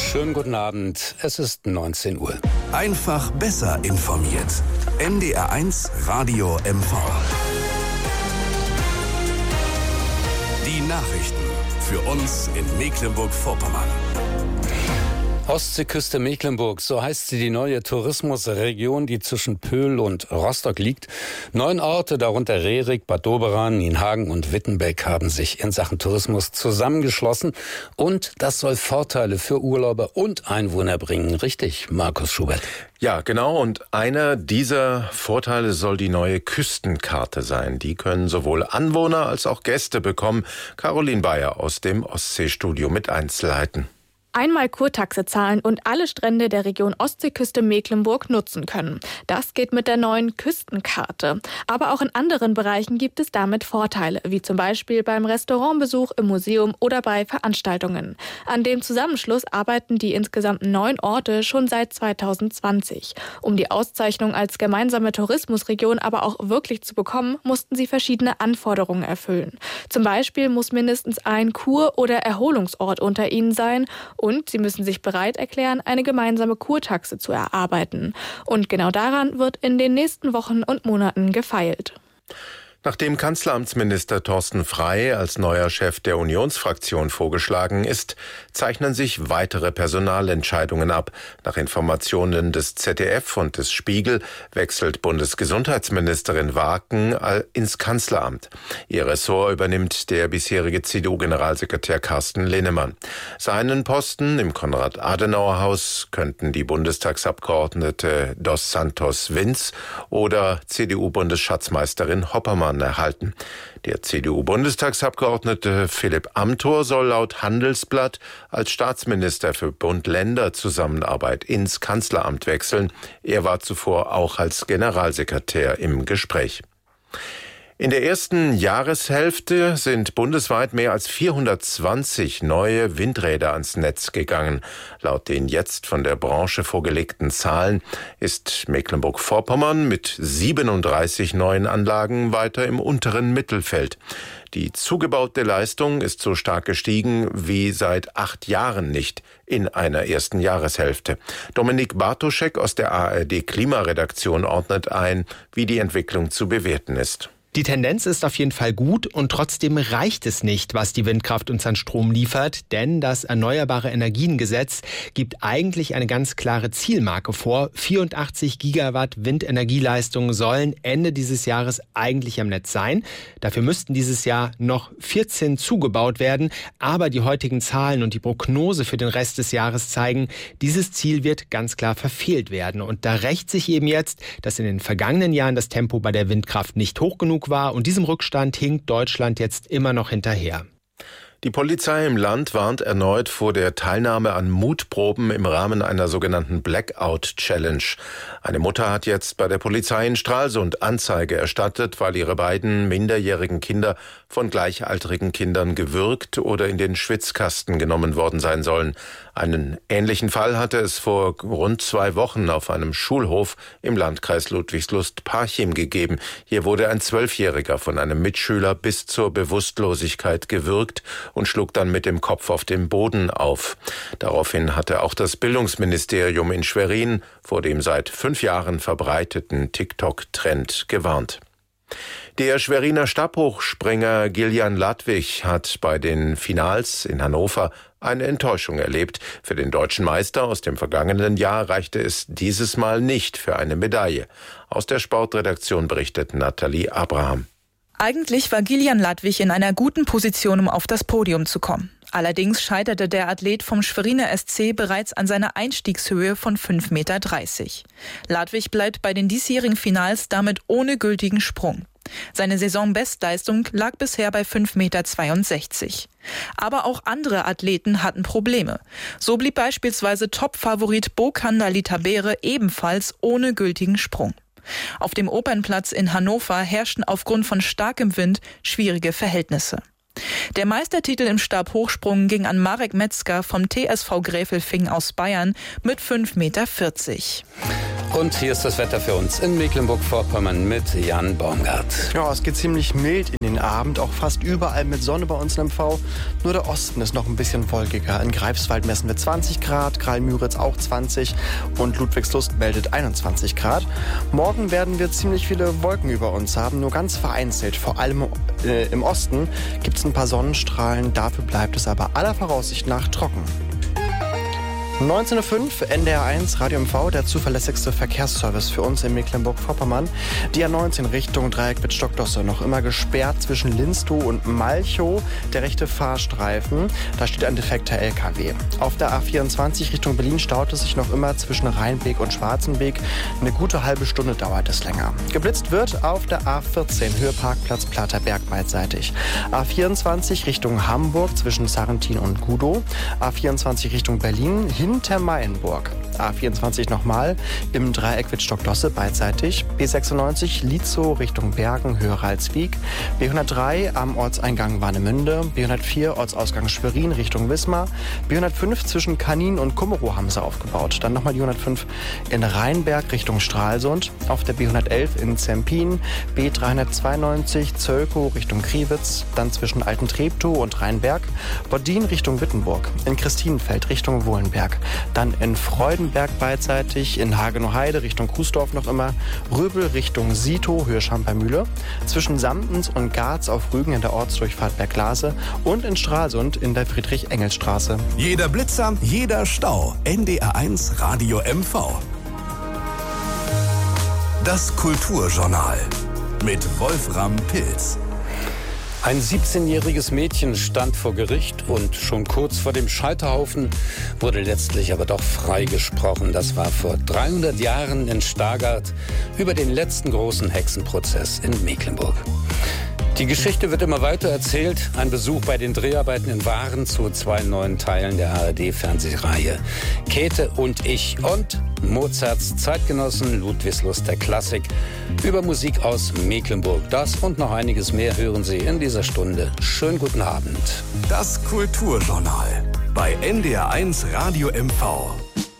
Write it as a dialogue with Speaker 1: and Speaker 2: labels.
Speaker 1: Schönen guten Abend, es ist 19 Uhr.
Speaker 2: Einfach besser informiert. NDR1 Radio MV. Die Nachrichten für uns in Mecklenburg-Vorpommern.
Speaker 1: Ostseeküste Mecklenburg, so heißt sie, die neue Tourismusregion, die zwischen Pöhl und Rostock liegt. 9 Orte, darunter Rerik, Bad Doberan, Nienhagen und Wittenbeck, haben sich in Sachen Tourismus zusammengeschlossen. Und das soll Vorteile für Urlauber und Einwohner bringen. Richtig, Markus Schubert?
Speaker 3: Ja, genau. Und einer dieser Vorteile soll die neue Küstenkarte sein. Die können sowohl Anwohner als auch Gäste bekommen. Caroline Bayer aus dem Ostseestudio mit Einzelheiten.
Speaker 4: Einmal Kurtaxe zahlen und alle Strände der Region Ostseeküste Mecklenburg nutzen können. Das geht mit der neuen Küstenkarte. Aber auch in anderen Bereichen gibt es damit Vorteile, wie zum Beispiel beim Restaurantbesuch, im Museum oder bei Veranstaltungen. An dem Zusammenschluss arbeiten die insgesamt 9 Orte schon seit 2020. Um die Auszeichnung als gemeinsame Tourismusregion aber auch wirklich zu bekommen, mussten sie verschiedene Anforderungen erfüllen. Zum Beispiel muss mindestens ein Kur- oder Erholungsort unter ihnen sein. Und sie müssen sich bereit erklären, eine gemeinsame Kurtaxe zu erarbeiten. Und genau daran wird in den nächsten Wochen und Monaten gefeilt.
Speaker 3: Nachdem Kanzleramtsminister Thorsten Frey als neuer Chef der Unionsfraktion vorgeschlagen ist, zeichnen sich weitere Personalentscheidungen ab. Nach Informationen des ZDF und des Spiegel wechselt Bundesgesundheitsministerin Waaken ins Kanzleramt. Ihr Ressort übernimmt der bisherige CDU-Generalsekretär Carsten Linnemann. Seinen Posten im Konrad-Adenauer-Haus könnten die Bundestagsabgeordnete Dos Santos Vinz oder CDU-Bundesschatzmeisterin Hoppermann erhalten. Der CDU-Bundestagsabgeordnete Philipp Amthor soll laut Handelsblatt als Staatsminister für Bund-Länder-Zusammenarbeit ins Kanzleramt wechseln. Er war zuvor auch als Generalsekretär im Gespräch. In der ersten Jahreshälfte sind bundesweit mehr als 420 neue Windräder ans Netz gegangen. Laut den jetzt von der Branche vorgelegten Zahlen ist Mecklenburg-Vorpommern mit 37 neuen Anlagen weiter im unteren Mittelfeld. Die zugebaute Leistung ist so stark gestiegen wie seit 8 Jahren nicht in einer ersten Jahreshälfte. Dominik Bartoschek aus der ARD Klimaredaktion ordnet ein, wie die Entwicklung zu bewerten ist.
Speaker 5: Die Tendenz ist auf jeden Fall gut und trotzdem reicht es nicht, was die Windkraft uns an Strom liefert, denn das Erneuerbare Energiengesetz gibt eigentlich eine ganz klare Zielmarke vor. 84 Gigawatt Windenergieleistung sollen Ende dieses Jahres eigentlich am Netz sein. Dafür müssten dieses Jahr noch 14 zugebaut werden, aber die heutigen Zahlen und die Prognose für den Rest des Jahres zeigen, dieses Ziel wird ganz klar verfehlt werden. Und da rächt sich eben jetzt, dass in den vergangenen Jahren das Tempo bei der Windkraft nicht hoch genug war und diesem Rückstand hinkt Deutschland jetzt immer noch hinterher.
Speaker 3: Die Polizei im Land warnt erneut vor der Teilnahme an Mutproben im Rahmen einer sogenannten Blackout-Challenge. Eine Mutter hat jetzt bei der Polizei in Stralsund Anzeige erstattet, weil ihre beiden minderjährigen Kinder von gleichaltrigen Kindern gewürgt oder in den Schwitzkasten genommen worden sein sollen. Einen ähnlichen Fall hatte es vor rund 2 Wochen auf einem Schulhof im Landkreis Ludwigslust-Parchim gegeben. Hier wurde ein 12-Jähriger von einem Mitschüler bis zur Bewusstlosigkeit gewürgt und schlug dann mit dem Kopf auf den Boden auf. Daraufhin hatte auch das Bildungsministerium in Schwerin vor dem seit 5 Jahren verbreiteten TikTok-Trend gewarnt. Der Schweriner Stabhochspringer Gillian Ladwig hat bei den Finals in Hannover eine Enttäuschung erlebt. Für den deutschen Meister aus dem vergangenen Jahr reichte es dieses Mal nicht für eine Medaille. Aus der Sportredaktion berichtet Nathalie Abraham.
Speaker 6: Eigentlich war Gillian Ladwig in einer guten Position, um auf das Podium zu kommen. Allerdings scheiterte der Athlet vom Schweriner SC bereits an seiner Einstiegshöhe von 5,30 Meter. Ladwig bleibt bei den diesjährigen Finals damit ohne gültigen Sprung. Seine Saisonbestleistung lag bisher bei 5,62 Meter. Aber auch andere Athleten hatten Probleme. So blieb beispielsweise Top-Favorit Bokanda Litabere ebenfalls ohne gültigen Sprung. Auf dem Opernplatz in Hannover herrschten aufgrund von starkem Wind schwierige Verhältnisse. Der Meistertitel im Stabhochsprung ging an Marek Metzger vom TSV Gräfelfing aus Bayern mit 5,40 Meter.
Speaker 1: Und hier ist das Wetter für uns in Mecklenburg-Vorpommern mit Jan Baumgart.
Speaker 7: Ja, es geht ziemlich mild in den Abend, auch fast überall mit Sonne bei uns in MV. Nur der Osten ist noch ein bisschen wolkiger. In Greifswald messen wir 20 Grad, Kralmüritz auch 20 und Ludwigslust meldet 21 Grad. Morgen werden wir ziemlich viele Wolken über uns haben, nur ganz vereinzelt. Vor allem im Osten gibt es ein paar Sonnenstrahlen, dafür bleibt es aber aller Voraussicht nach trocken. 19.05 Uhr, NDR1, Radio MV, der zuverlässigste Verkehrsservice für uns in Mecklenburg-Vorpommern. Die A19 Richtung Dreieck Wittstock-Dosse noch immer gesperrt zwischen Linstow und Malchow, der rechte Fahrstreifen. Da steht ein defekter LKW. Auf der A24 Richtung Berlin staut es sich noch immer zwischen Rheinbeek und Schwarzenbeek. Eine gute halbe Stunde dauert es länger. Geblitzt wird auf der A14 Höhe Parkplatz Platterberg beidseitig. A24 Richtung Hamburg zwischen Sarrentin und Gudow. A24 Richtung Berlin hinter Mayenburg. A24 nochmal im Dreieck Wittstock-Dosse beidseitig. B96 Lietzow Richtung Bergen, Höhe Ralswiek. B103 am Ortseingang Warnemünde. B104 Ortsausgang Schwerin Richtung Wismar. B105 zwischen Kanin und Kummerow haben sie aufgebaut. Dann nochmal die 105 in Rheinberg Richtung Stralsund. Auf der B111 in Zempin. B392 Zölkow Richtung Kriwitz. Dann zwischen Alten-Treptow und Rheinberg. Bodin Richtung Wittenburg. In Christinenfeld Richtung Wohlenberg. Dann in Freudenberg beidseitig, in Hagenow-Heide Richtung Kuesdorf noch immer, Röbel Richtung Sito, Höhe Schampermühle, zwischen Samtens und Garz auf Rügen in der Ortsdurchfahrt Berglase und in Stralsund in der Friedrich-Engels-Straße.
Speaker 2: Jeder Blitzer, jeder Stau. NDR1 Radio MV. Das Kulturjournal mit Wolfram Pilz.
Speaker 1: Ein 17-jähriges Mädchen stand vor Gericht und schon kurz vor dem Scheiterhaufen wurde letztlich aber doch freigesprochen. Das war vor 300 Jahren in Stargard über den letzten großen Hexenprozess in Mecklenburg. Die Geschichte wird immer weiter erzählt. Ein Besuch bei den Dreharbeiten in Waren zu 2 neuen Teilen der ARD-Fernsehreihe Käthe und ich und Mozarts Zeitgenossen, Ludwigslust der Klassik, über Musik aus Mecklenburg. Das und noch einiges mehr hören Sie in dieser Stunde. Schönen guten Abend.
Speaker 2: Das Kulturjournal bei NDR1 Radio MV.